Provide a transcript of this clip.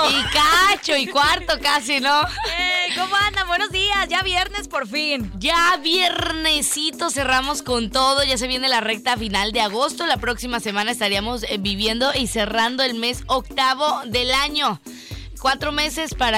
Y cacho, y cuarto casi, ¿no? ¿Cómo andan? Buenos días, ya viernes por fin. Ya viernesito, cerramos con todo, ya se viene la recta final de agosto. La próxima semana estaríamos viviendo y cerrando el mes octavo del año. 4 meses para